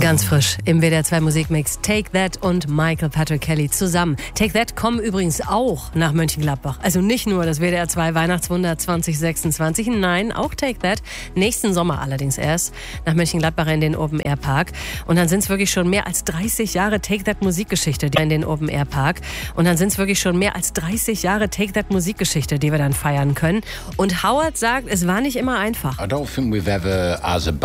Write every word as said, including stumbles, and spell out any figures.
Ganz frisch im W D R zwei Musikmix. Take That und Michael Patrick Kelly zusammen. Take That kommen übrigens auch nach Mönchengladbach. Also nicht nur das W D R zwei Weihnachtswunder zwanzig sechsundzwanzig, nein, auch Take That. Nächsten Sommer allerdings erst nach Mönchengladbach in den Open Air Park. Und dann sind es wirklich schon mehr als dreißig Jahre Take That Musikgeschichte die in den Open Air Park. Und dann sind es wirklich schon mehr als dreißig Jahre Take That Musikgeschichte, die wir dann feiern können. Und Howard sagt, es war nicht immer einfach. I don't think we've ever, as a